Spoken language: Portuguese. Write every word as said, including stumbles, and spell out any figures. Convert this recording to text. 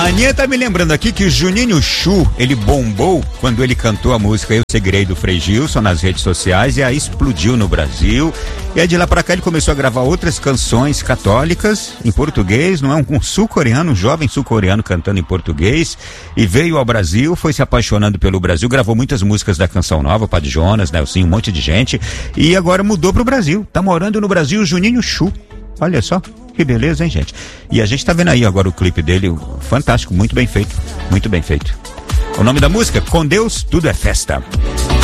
A Aninha tá me lembrando aqui que o Juninho Chu, ele bombou quando ele cantou a música Eu Segurei do Frei Gilson nas redes sociais e aí explodiu no Brasil. E aí de lá pra cá ele começou a gravar outras canções católicas em português, não é? Um, um sul-coreano, um jovem sul-coreano cantando em português, e veio ao Brasil, foi se apaixonando pelo Brasil, gravou muitas músicas da Canção Nova, Padre Jonas, Nelsinho, um monte de gente, e agora mudou pro Brasil. Tá morando no Brasil o Juninho Chu. Olha só. Que beleza, hein, gente? E a gente tá vendo aí agora o clipe dele, fantástico, muito bem feito, muito bem feito. O nome da música, Com Deus Tudo é Festa.